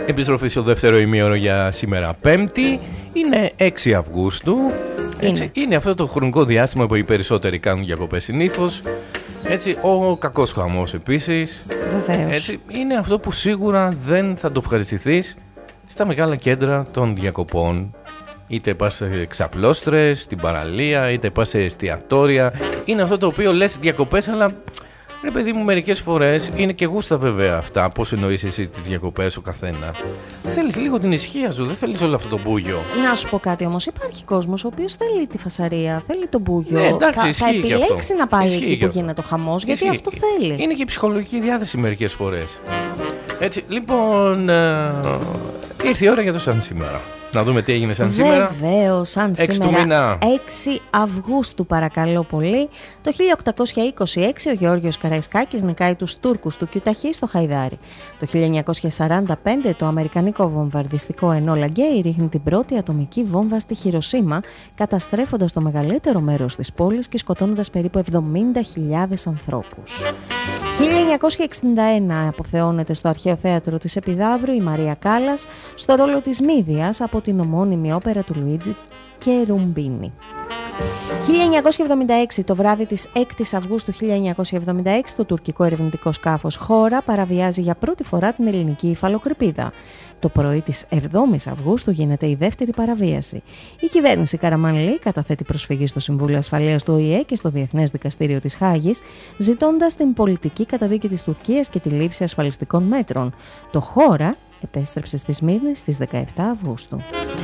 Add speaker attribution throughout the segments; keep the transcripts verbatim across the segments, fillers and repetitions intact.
Speaker 1: Επιστροφή στο δεύτερο ημίωρο για σήμερα Πέμπτη. Είναι έξι Αυγούστου. Έτσι, είναι. είναι αυτό το χρονικό διάστημα που οι περισσότεροι κάνουν διακοπές συνήθως. Έτσι, ο κακός χαμός επίσης.
Speaker 2: Βεβαίως.
Speaker 1: Έτσι, είναι αυτό που σίγουρα δεν θα το ευχαριστηθείς στα μεγάλα κέντρα των διακοπών. Είτε πας σε ξαπλώστρες, στην παραλία, είτε πας σε εστιατόρια. Είναι αυτό το οποίο λες διακοπές, αλλά ρε παιδί μου, μερικές φορές είναι και γούστα βέβαια αυτά. Πώς εννοείς εσύ τις διακοπές ο καθένας. Θέλεις λίγο την ησυχία σου, δεν θέλεις όλο αυτό το μπούγιο.
Speaker 2: Να σου πω κάτι όμως, υπάρχει κόσμος ο οποίος θέλει τη φασαρία, θέλει τον μπούγιο.
Speaker 1: Ναι, εντάξει,
Speaker 2: θα,
Speaker 1: ισχύει
Speaker 2: θα
Speaker 1: και
Speaker 2: επιλέξει
Speaker 1: αυτό.
Speaker 2: να πάει
Speaker 1: Ισχύει
Speaker 2: εκεί που
Speaker 1: αυτό.
Speaker 2: γίνεται ο χαμός, γιατί
Speaker 1: Ισχύει.
Speaker 2: αυτό θέλει.
Speaker 1: Είναι και η ψυχολογική διάθεση μερικές φορές. Έτσι, λοιπόν, ε, ήρθε η ώρα για το σαν σήμερα. Να δούμε τι έγινε σαν σήμερα.
Speaker 2: Βεβαίως, σαν σήμερα έξι Αυγούστου, παρακαλώ πολύ. Το χίλια οκτακόσια είκοσι έξι ο Γεώργιος Καραϊσκάκης νικάει τους Τούρκους του Κιουταχή στο Χαϊδάρι. Το χίλια εννιακόσια σαράντα πέντε το αμερικανικό βομβαρδιστικό Ενόλα Γκέι ρίχνει την πρώτη ατομική βόμβα στη Χιροσίμα, καταστρέφοντας το μεγαλύτερο μέρος της πόλης και σκοτώνοντας περίπου εβδομήντα χιλιάδες ανθρώπους. χίλια εννιακόσια εξήντα ένα αποθεώνεται στο Αρχαίο Θέατρο της Επιδαύρου η Μαρία Κάλλας στο ρόλο της Μύδιας από την ομώνυμη όπερα του Λουίτζι Κερουμπίνη. χίλια εννιακόσια εβδομήντα έξι το βράδυ της έκτη Αυγούστου χίλια εννιακόσια εβδομήντα έξι το τουρκικό ερευνητικό σκάφος Χώρα παραβιάζει για πρώτη φορά την ελληνική υφαλοκρηπίδα. Το πρωί της εβδόμης Αυγούστου γίνεται η δεύτερη παραβίαση. Η κυβέρνηση Καραμανλή καταθέτει προσφυγή στο Συμβούλιο Ασφαλείας του Ο Η Ε και στο Διεθνές Δικαστήριο της Χάγης, ζητώντας την πολιτική καταδίκη της Τουρκίας και τη λήψη ασφαλιστικών μέτρων. Το Χώρα επέστρεψε στη Σμύρνη στις δεκαεπτά Αυγούστου.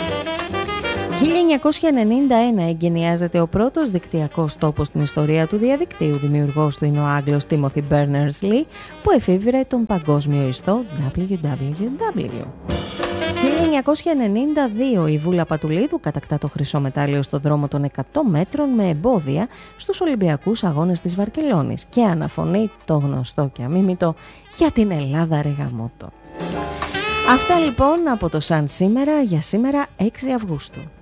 Speaker 2: χίλια εννιακόσια ενενήντα ένα εγκαινιάζεται ο πρώτος δικτυακός τόπος στην ιστορία του διαδικτύου. Δημιουργός του είναι ο Άγγλος Timothy Berners-Lee, που εφήβρε τον παγκόσμιο ιστό ντάμπλιου ντάμπλιου ντάμπλιου. χίλια εννιακόσια ενενήντα δύο η Βούλα Πατουλίδου κατακτά το χρυσό μετάλλιο στο δρόμο των εκατό μέτρων με εμπόδια στους Ολυμπιακούς Αγώνες της Βαρκελόνης και αναφωνεί το γνωστό και αμίμητο «Για την Ελλάδα ρε γαμώτο». Αυτά λοιπόν από το Σαν σήμερα για σήμερα έξι Αυγούστου.